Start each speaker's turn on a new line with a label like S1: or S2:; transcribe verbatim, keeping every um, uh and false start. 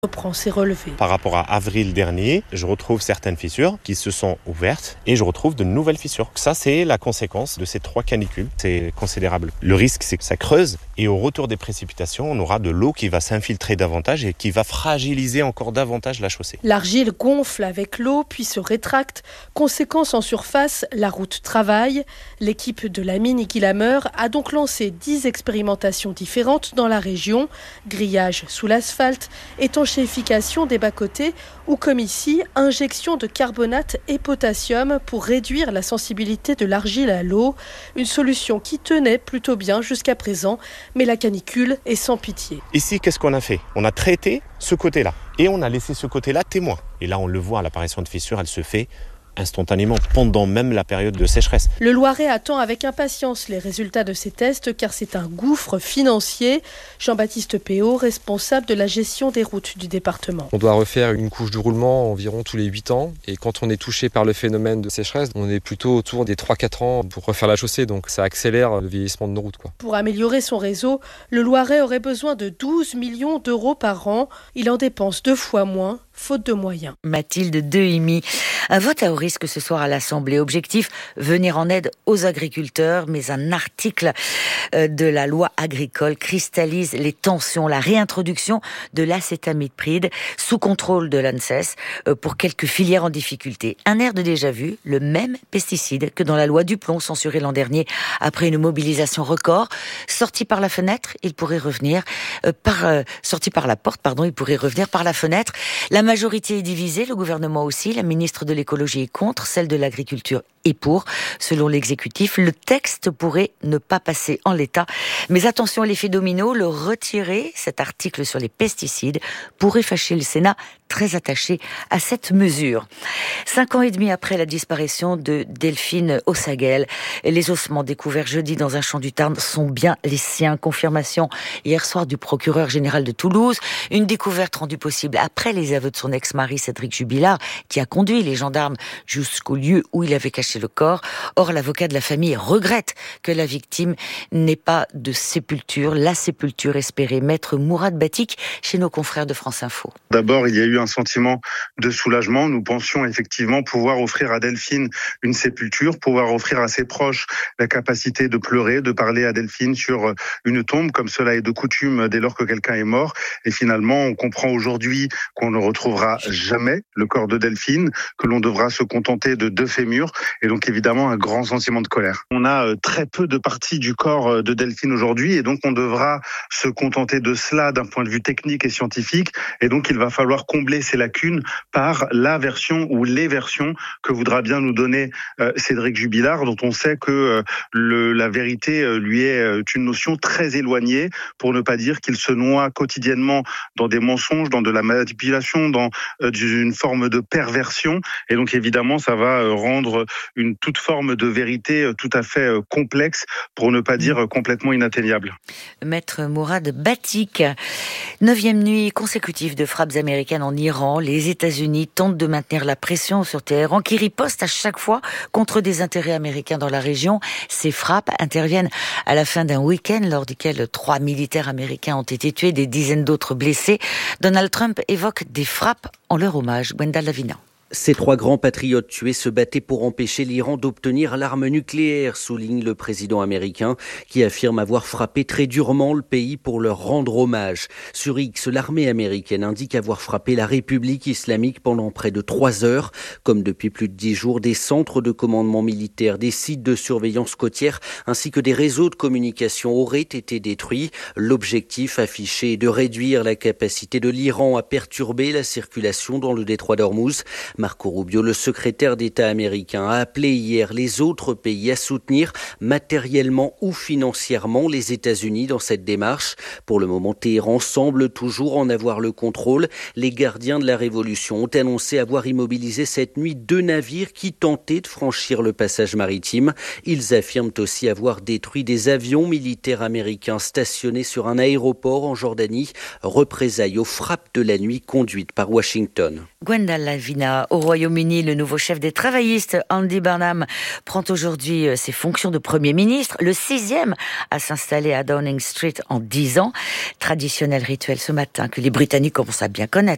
S1: reprend ses relevés.
S2: Par rapport à avril dernier, je retrouve certaines fissures qui se sont ouvertes et je retrouve de nouvelles fissures. Ça, c'est la conséquence de ces trois canicules. C'est considérable. Le risque, c'est que ça creuse et au retour des précipitations, on aura de l'eau qui va s'infiltrer davantage et qui va fragiliser encore davantage la chaussée.
S1: L'argile gonfle avec l'eau puis se rétracte. Conséquence en surface, la route travaille. L'équipe de la mine Iquilameur a donc lancé dix expérimentations différentes dans la région. Grillage sous l'asphalte, étanchéification des bas-côtés ou comme ici, injection de carbonate et potassium pour réduire la sensibilité de l'argile à l'eau. Une solution qui tenait plutôt bien jusqu'à présent, mais la canicule est sans pitié.
S2: Ici, qu'est-ce qu'on a fait ? On a traité ce côté-là et on a laissé ce côté-là témoin. Et là, on le voit, l'apparition de fissures, elle se fait instantanément, pendant même la période de sécheresse.
S1: Le Loiret attend avec impatience les résultats de ces tests car c'est un gouffre financier. Jean-Baptiste Péot, responsable de la gestion des routes du département.
S3: On doit refaire une couche de roulement environ tous les huit ans et quand on est touché par le phénomène de sécheresse, on est plutôt autour des trois à quatre ans pour refaire la chaussée, donc ça accélère le vieillissement de nos routes, quoi.
S1: Pour améliorer son réseau, le Loiret aurait besoin de douze millions d'euros par an. Il en dépense deux fois moins, faute de moyens.
S4: Mathilde Dehimi. Un vote à haut risque ce soir à l'Assemblée. Objectif, venir en aide aux agriculteurs, mais un article de la loi agricole cristallise les tensions. La réintroduction de l'acétamipride sous contrôle de l'ANSES pour quelques filières en difficulté. Un air de déjà-vu, le même pesticide que dans la loi Duplon censurée l'an dernier après une mobilisation record. Sorti par la fenêtre, il pourrait revenir euh, par euh, sorti par la porte, pardon, il pourrait revenir par la fenêtre. La majorité est divisée, le gouvernement aussi. La ministre de l'écologie est contre, celle de l'agriculture est pour. Selon l'exécutif, le texte pourrait ne pas passer en l'état. Mais attention à l'effet domino, le retirer, cet article sur les pesticides, pourrait fâcher le Sénat, très attaché à cette mesure. Cinq ans et demi après la disparition de Delphine Ossaguel, les ossements découverts jeudi dans un champ du Tarn sont bien les siens. Confirmation hier soir du procureur général de Toulouse. Une découverte rendue possible après les aveux de son ex-mari Cédric Jubilard, qui a conduit les gendarmes jusqu'au lieu où il avait caché le corps. Or, l'avocat de la famille regrette que la victime n'ait pas de sépulture, la sépulture espérée. Maître Mourad Batik, chez nos confrères de France Info.
S5: D'abord, il y a eu un sentiment de soulagement. Nous pensions effectivement pouvoir offrir à Delphine une sépulture, pouvoir offrir à ses proches la capacité de pleurer, de parler à Delphine sur une tombe, comme cela est de coutume dès lors que quelqu'un est mort. Et finalement, on comprend aujourd'hui qu'on ne retrouvera jamais le corps de Delphine, que l'on devra se contenter de deux fémurs. Et donc évidemment un grand sentiment de colère. On a très peu de parties du corps de Delphine aujourd'hui et donc on devra se contenter de cela d'un point de vue technique et scientifique. Et donc il va falloir combler ces lacunes par la version ou les versions que voudra bien nous donner euh, Cédric Jubilard, dont on sait que euh, le, la vérité euh, lui est euh, une notion très éloignée, pour ne pas dire qu'il se noie quotidiennement dans des mensonges, dans de la manipulation, dans euh, une forme de perversion. Et donc évidemment ça va euh, rendre une toute forme de vérité tout à fait complexe, pour ne pas dire complètement inatteignable.
S4: Maître Mourad Batik. Neuvième nuit consécutive de frappes américaines en Iran. Les États-Unis tentent de maintenir la pression sur Téhéran, qui riposte à chaque fois contre des intérêts américains dans la région. Ces frappes interviennent à la fin d'un week-end lors duquel trois militaires américains ont été tués, des dizaines d'autres blessés. Donald Trump évoque des frappes en leur hommage. Gwenda Lavina.
S6: Ces trois grands patriotes tués se battaient pour empêcher l'Iran d'obtenir l'arme nucléaire, souligne le président américain, qui affirme avoir frappé très durement le pays pour leur rendre hommage. Sur X, l'armée américaine indique avoir frappé la République islamique pendant près de trois heures. Comme depuis plus de dix jours, des centres de commandement militaire, des sites de surveillance côtière, ainsi que des réseaux de communication auraient été détruits. L'objectif affiché est de réduire la capacité de l'Iran à perturber la circulation dans le détroit d'Ormuz. Marco Rubio, le secrétaire d'État américain, a appelé hier les autres pays à soutenir matériellement ou financièrement les États-Unis dans cette démarche. Pour le moment, Téhéran semble toujours en avoir le contrôle. Les gardiens de la révolution ont annoncé avoir immobilisé cette nuit deux navires qui tentaient de franchir le passage maritime. Ils affirment aussi avoir détruit des avions militaires américains stationnés sur un aéroport en Jordanie, représailles aux frappes de la nuit conduites par Washington.
S4: Gwenda Lavina. Au Royaume-Uni, le nouveau chef des travaillistes, Andy Burnham, prend aujourd'hui ses fonctions de Premier ministre, le sixième à s'installer à Downing Street en dix ans. Traditionnel rituel ce matin que les Britanniques commencent à bien connaître.